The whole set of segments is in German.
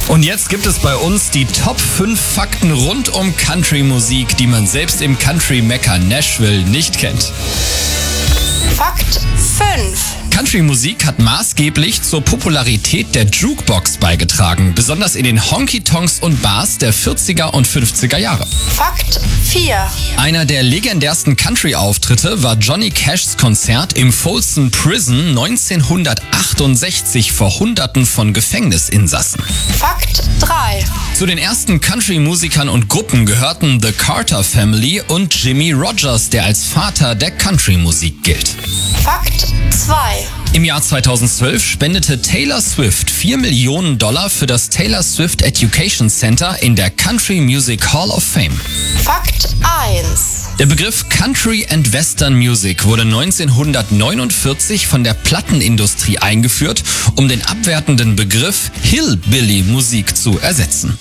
Und jetzt gibt es bei uns die Top 5 Fakten rund um Country-Musik, die man selbst im Country-Mekka Nashville nicht kennt. Fakt 5. Country-Musik hat maßgeblich zur Popularität der Jukebox beigetragen, besonders in den Honky-Tonks und Bars der 40er und 50er Jahre. Fakt 4. Einer der legendärsten Country-Auftritte war Johnny Cashs Konzert im Folsom Prison 1968 vor Hunderten von Gefängnisinsassen. Fakt 3. Zu den ersten Country-Musikern und Gruppen gehörten The Carter Family und Jimmie Rodgers, der als Vater der Country-Musik gilt. Fakt 2. Im Jahr 2012 spendete Taylor Swift $4 Millionen für das Taylor Swift Education Center in der Country Music Hall of Fame. Fakt 1. Der Begriff Country and Western Music wurde 1949 von der Plattenindustrie eingeführt, um den abwertenden Begriff Hillbilly-Musik zu ersetzen.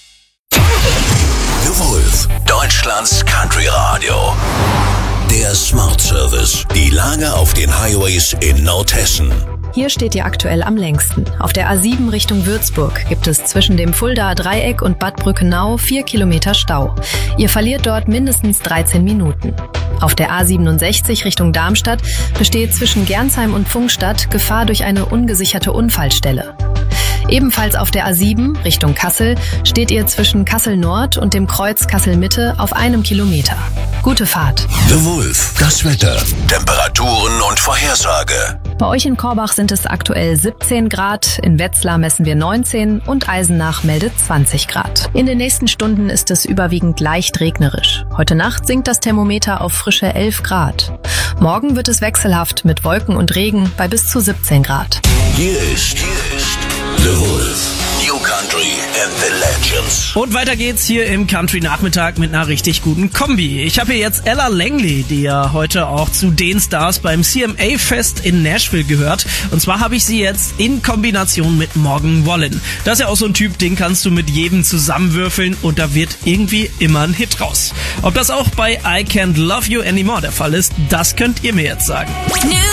The Wolf, Deutschlands Country Radio. Der Smart Service. Die Lage auf den Highways in Nordhessen. Hier steht ihr aktuell am längsten. Auf der A7 Richtung Würzburg gibt es zwischen dem Fuldaer Dreieck und Bad Brückenau 4 Kilometer Stau. Ihr verliert dort mindestens 13 Minuten. Auf der A67 Richtung Darmstadt besteht zwischen Gernsheim und Pfungstadt Gefahr durch eine ungesicherte Unfallstelle. Ebenfalls auf der A7 Richtung Kassel steht ihr zwischen Kassel Nord und dem Kreuz Kassel Mitte auf 1 Kilometer. Gute Fahrt. The Wolf, das Wetter, Temperaturen und Vorhersage. Bei euch in Korbach sind es aktuell 17 Grad, in Wetzlar messen wir 19 und Eisenach meldet 20 Grad. In den nächsten Stunden ist es überwiegend leicht regnerisch. Heute Nacht sinkt das Thermometer auf frische 11 Grad. Morgen wird es wechselhaft mit Wolken und Regen bei bis zu 17 Grad. Hier ist The Wolf. New Country and the Legends. Und weiter geht's hier im Country-Nachmittag mit einer richtig guten Kombi. Ich habe hier jetzt Ella Langley, die ja heute auch zu den Stars beim CMA-Fest in Nashville gehört. Und zwar habe ich sie jetzt in Kombination mit Morgan Wallen. Das ist ja auch so ein Typ, den kannst du mit jedem zusammenwürfeln und da wird irgendwie immer ein Hit raus. Ob das auch bei I Can't Love You Anymore der Fall ist, das könnt ihr mir jetzt sagen.